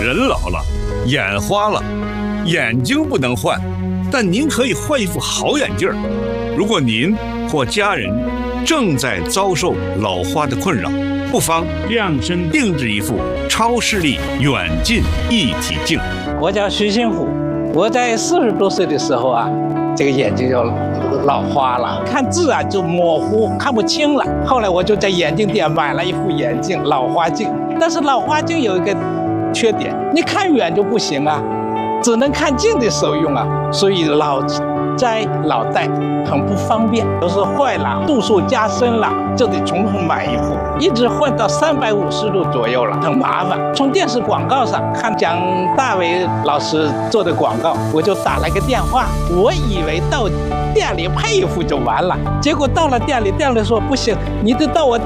人老了，眼花了，眼睛不能换，但您可以换一副好眼镜。如果您或家人正在遭受老花的困扰，不妨量身定制一副超视力远近一体镜。 我叫徐新虎，我在40多岁的时候啊，这个眼睛就老花了，看字啊就模糊，看不清了。后来我就在眼镜店买了一副眼镜，老花镜。但是老花镜有一个缺点，你看远就不行啊，只能看近的时候用啊，所以老摘老戴很不方便，有时候坏了，度数加深了，就得重新买一副，一直换到350度左右了，很麻烦。从电视广告上看蒋大为老师做的广告，我就打了个电话，我以为到店里配一副就完了，结果到了店里，店里说不行，你得到我